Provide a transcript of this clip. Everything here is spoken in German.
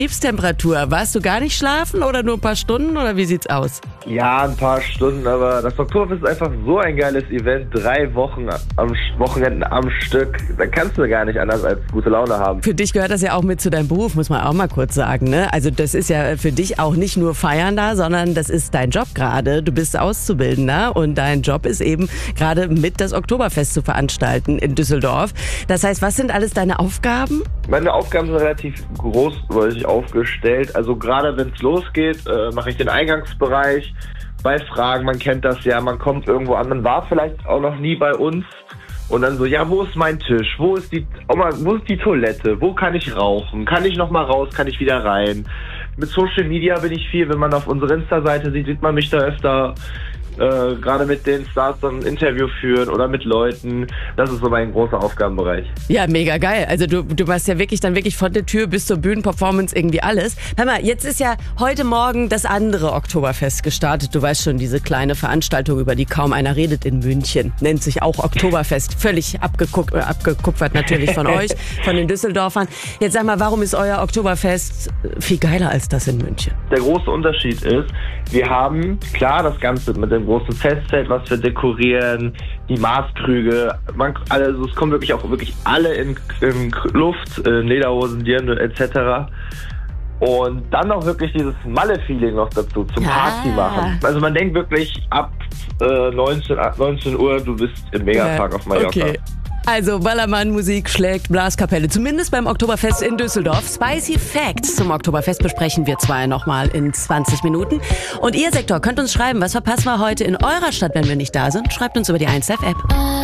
Tiefstemperatur. Warst du gar nicht schlafen oder nur ein paar Stunden oder wie sieht's aus? Ja, ein paar Stunden, aber das Oktoberfest ist einfach so ein geiles Event. 3 Wochen am Wochenenden am Stück. Da kannst du gar nicht anders als gute Laune haben. Für dich gehört das ja auch mit zu deinem Beruf, muss man auch mal kurz sagen, ne? Also das ist ja für dich auch nicht nur Feiern da, sondern das ist dein Job gerade. Du bist Auszubildender und dein Job ist eben gerade mit das Oktoberfest zu veranstalten in Düsseldorf. Das heißt, was sind alles deine Aufgaben? Meine Aufgaben sind relativ großräumig aufgestellt. Also gerade wenn es losgeht, mache ich den Eingangsbereich. Bei Fragen, man kennt das ja, man kommt irgendwo an, man war vielleicht auch noch nie bei uns. Und dann so, ja, wo ist mein Tisch? Wo ist die Toilette? Wo kann ich rauchen? Kann ich noch mal raus? Kann ich wieder rein? Mit Social Media bin ich viel. Wenn man auf unserer Insta-Seite sieht man mich da öfter. Gerade mit den Stars so ein Interview führen oder mit Leuten. Das ist so mein großer Aufgabenbereich. Ja, mega geil. Also du machst ja wirklich von der Tür bis zur Bühnenperformance irgendwie alles. Hör mal, jetzt ist ja heute Morgen das andere Oktoberfest gestartet. Du weißt schon, diese kleine Veranstaltung, über die kaum einer redet in München. Nennt sich auch Oktoberfest. Völlig abgekupfert natürlich von euch, von den Düsseldorfern. Jetzt sag mal, warum ist euer Oktoberfest viel geiler als das in München? Der große Unterschied ist, wir haben klar das Ganze mit dem großen Festzelt, was wir dekorieren, die Maßkrüge, also es kommen wirklich alle in Luft, Lederhosen, Dirndl etc. Und dann noch wirklich dieses Malle-Feeling noch dazu, zum Party machen. Also man denkt wirklich ab 19 Uhr, du bist im Megapark auf Mallorca. Okay. Also Ballermann-Musik schlägt Blaskapelle, zumindest beim Oktoberfest in Düsseldorf. Spicy Facts zum Oktoberfest besprechen wir zwei nochmal in 20 Minuten. Und ihr Sektor könnt uns schreiben, was verpassen wir heute in eurer Stadt, wenn wir nicht da sind? Schreibt uns über die 1Live-App.